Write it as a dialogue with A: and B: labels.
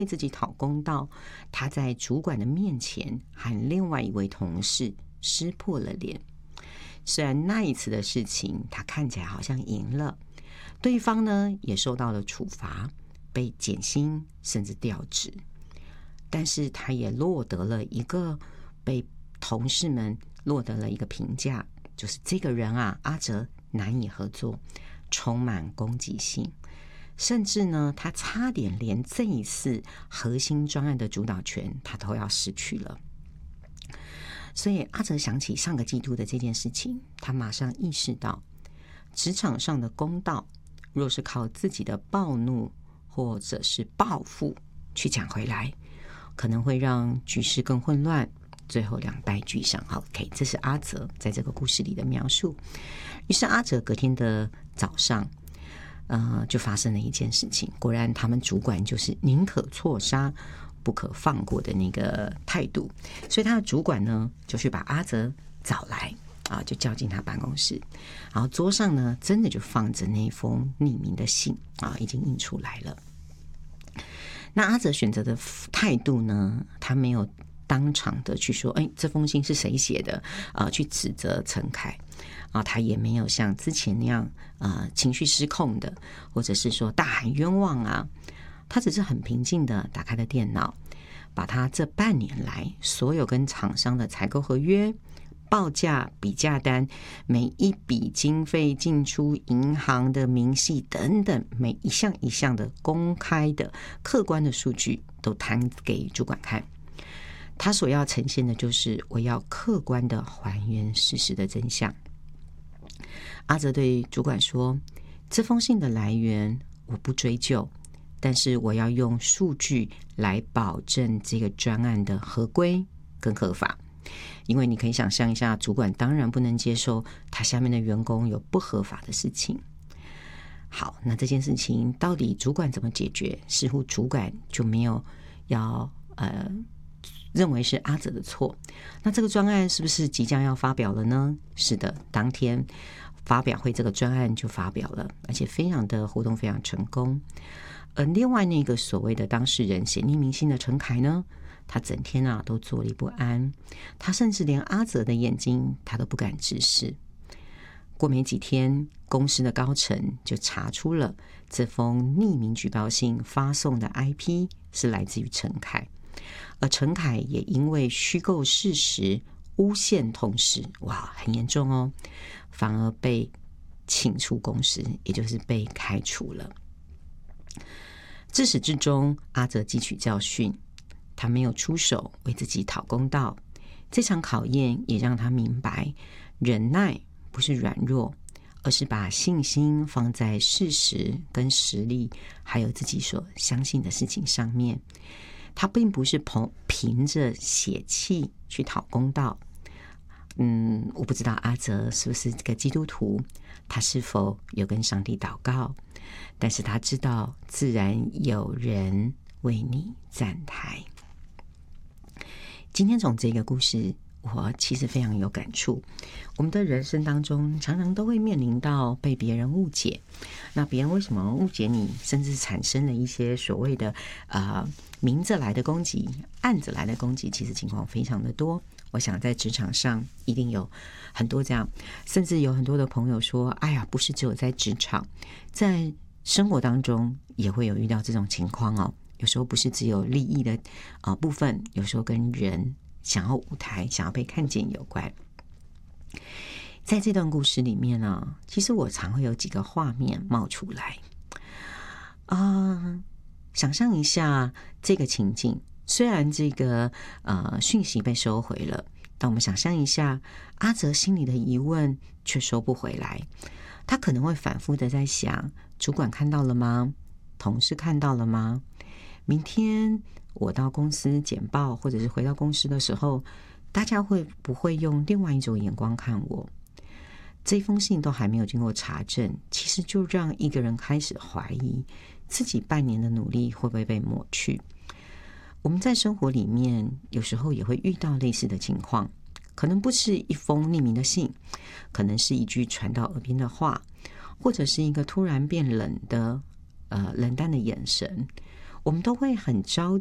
A: 为自己讨公道，他在主管的面前和另外一位同事撕破了脸。虽然那一次的事情他看起来好像赢了，对方呢也受到了处罚，被减薪甚至调职，但是他也落得了一个被同事们落得了一个评价，就是这个人啊，阿哲难以合作，充满攻击性，甚至呢他差点连这一次核心专案的主导权他都要失去了。所以阿哲想起上个季度的这件事情，他马上意识到，职场上的公道若是靠自己的暴怒或者是报复去抢回来，可能会让局势更混乱，最后两败俱伤。OK， 这是阿哲在这个故事里的描述。于是阿哲隔天的早上就发生了一件事情，果然他们主管就是宁可错杀不可放过的那个态度，所以他的主管呢就去把阿哲找来就叫进他办公室，然后桌上呢真的就放着那封匿名的信已经印出来了。那阿哲选择的态度呢，他没有当场的去说这封信是谁写的去指责陈凯他也没有像之前那样情绪失控的，或者是说大喊冤枉他只是很平静的打开了电脑，把他这半年来所有跟厂商的采购合约、报价、比价单、每一笔经费进出银行的明细等等，每一项一项的公开的客观的数据都摊给主管看。他所要呈现的就是我要客观的还原事实的真相。阿哲对主管说，这封信的来源我不追究，但是我要用数据来保证这个专案的合规跟合法。因为你可以想象一下，主管当然不能接受他下面的员工有不合法的事情。好，那这件事情到底主管怎么解决？似乎主管就没有要认为是阿哲的错。那这个专案是不是即将要发表了呢？是的，当天发表会这个专案就发表了，而且非常的活动非常成功。而另外那个所谓的当事人写匿名信的陈凯呢，他整天都坐立不安，他甚至连阿哲的眼睛他都不敢直视。过没几天，公司的高层就查出了这封匿名举报信发送的 IP 是来自于陈凯，而陈凯也因为虚构事实诬陷同事，哇，很严重哦，反而被请出公司，也就是被开除了。自始至终，阿哲汲取教训，他没有出手为自己讨公道。这场考验也让他明白，忍耐不是软弱，而是把信心放在事实跟实力，还有自己所相信的事情上面。他并不是凭着血气去讨公道。我不知道阿哲是不是个基督徒，他是否有跟上帝祷告，但是他知道自然有人为你站台。今天从这个故事，我其实非常有感触。我们的人生当中常常都会面临到被别人误解，那别人为什么误解你，甚至产生了一些所谓的明着来的攻击、暗着来的攻击，其实情况非常的多。我想在职场上一定有很多这样，甚至有很多的朋友说，哎呀，不是只有在职场，在生活当中也会有遇到这种情况哦。有时候不是只有利益的部分，有时候跟人想要舞台、想要被看见有关。在这段故事里面呢，其实我常会有几个画面冒出来想象一下这个情境，虽然这个讯息被收回了，但我们想象一下，阿哲心里的疑问却收不回来。他可能会反复的在想，主管看到了吗？同事看到了吗？明天我到公司简报，或者是回到公司的时候，大家会不会用另外一种眼光看我？这封信都还没有经过查证，其实就让一个人开始怀疑自己半年的努力会不会被抹去。我们在生活里面有时候也会遇到类似的情况，可能不是一封匿名的信，可能是一句传到耳边的话，或者是一个突然变冷的冷淡的眼神。 我们都会很着